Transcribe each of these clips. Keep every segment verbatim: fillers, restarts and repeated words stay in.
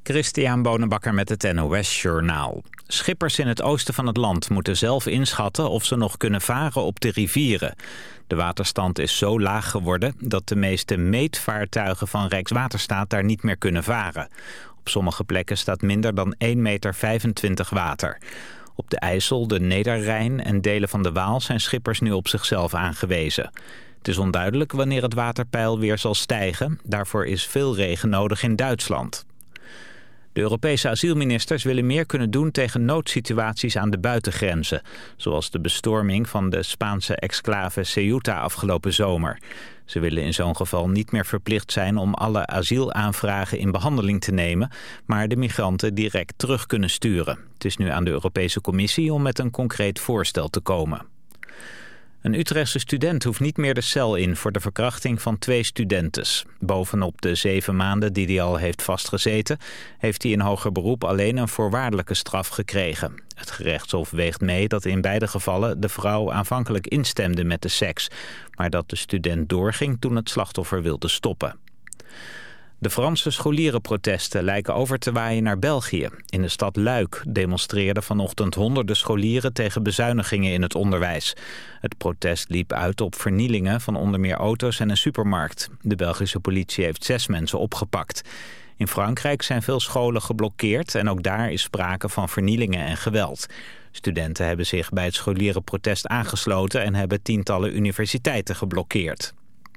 Christian Bonenbakker met het N O S Journaal. Schippers in het oosten van het land moeten zelf inschatten of ze nog kunnen varen op de rivieren. De waterstand is zo laag geworden dat de meeste meetvaartuigen van Rijkswaterstaat daar niet meer kunnen varen. Op sommige plekken staat minder dan één meter vijfentwintig water. Op de IJssel, de Nederrijn en delen van de Waal zijn schippers nu op zichzelf aangewezen. Het is onduidelijk wanneer het waterpeil weer zal stijgen. Daarvoor is veel regen nodig in Duitsland. De Europese asielministers willen meer kunnen doen tegen noodsituaties aan de buitengrenzen, zoals de bestorming van de Spaanse exclave Ceuta afgelopen zomer. Ze willen in zo'n geval niet meer verplicht zijn om alle asielaanvragen in behandeling te nemen, maar de migranten direct terug kunnen sturen. Het is nu aan de Europese Commissie om met een concreet voorstel te komen. Een Utrechtse student hoeft niet meer de cel in voor de verkrachting van twee studentes. Bovenop de zeven maanden die hij al heeft vastgezeten, heeft hij in hoger beroep alleen een voorwaardelijke straf gekregen. Het gerechtshof weegt mee dat in beide gevallen de vrouw aanvankelijk instemde met de seks, maar dat de student doorging toen het slachtoffer wilde stoppen. De Franse scholierenprotesten lijken over te waaien naar België. In de stad Luik demonstreerden vanochtend honderden scholieren tegen bezuinigingen in het onderwijs. Het protest liep uit op vernielingen van onder meer auto's en een supermarkt. De Belgische politie heeft zes mensen opgepakt. In Frankrijk zijn veel scholen geblokkeerd en ook daar is sprake van vernielingen en geweld. Studenten hebben zich bij het scholierenprotest aangesloten en hebben tientallen universiteiten geblokkeerd.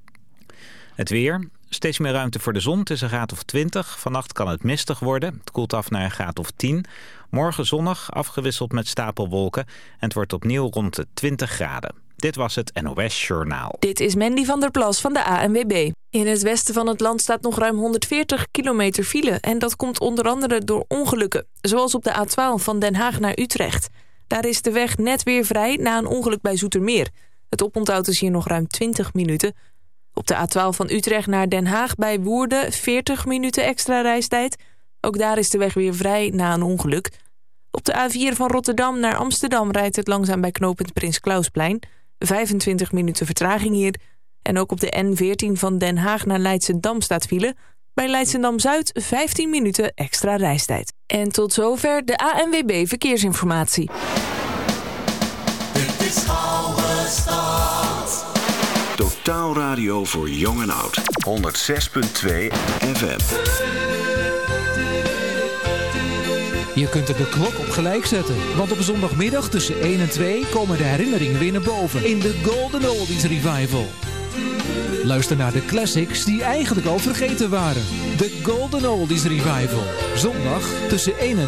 Het weer. Steeds meer ruimte voor de zon. Het is een graad of twintig. Vannacht kan het mistig worden. Het koelt af naar een graad of tien. Morgen zonnig, afgewisseld met stapelwolken. En het wordt opnieuw rond de twintig graden. Dit was het N O S Journaal. Dit is Mandy van der Plas van de A N W B. In het westen van het land staat nog ruim honderdveertig kilometer file. En dat komt onder andere door ongelukken. Zoals op de A twaalf van Den Haag naar Utrecht. Daar is de weg net weer vrij na een ongeluk bij Zoetermeer. Het oponthoud is hier nog ruim twintig minuten. Op de A twaalf van Utrecht naar Den Haag bij Woerden veertig minuten extra reistijd. Ook daar is de weg weer vrij na een ongeluk. Op de A vier van Rotterdam naar Amsterdam rijdt het langzaam bij knooppunt Prins Klausplein. vijfentwintig minuten vertraging hier. En ook op de N veertien van Den Haag naar Leidschendam staat file. Bij Leidschendam-Zuid vijftien minuten extra reistijd. En tot zover de A N W B Verkeersinformatie. Dit is Oude Stad. Totaal radio voor jong en oud. honderd zes komma twee F M. Je kunt er de klok op gelijk zetten. Want op zondagmiddag tussen één en twee komen de herinneringen weer naar boven. In de Golden Oldies Revival. Luister naar de classics die eigenlijk al vergeten waren. De Golden Oldies Revival. Zondag tussen één en